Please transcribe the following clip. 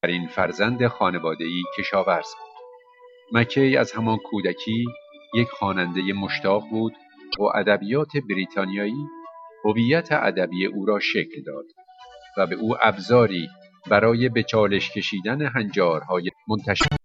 این فرزند خانواده‌ای کشاورز بود. مکی از همان کودکی یک خواننده مشتاق بود و ادبیات بریتانیایی هویت ادبی او را شکل داد و به او ابزاری برای به چالش کشیدن هنجارهای منتشر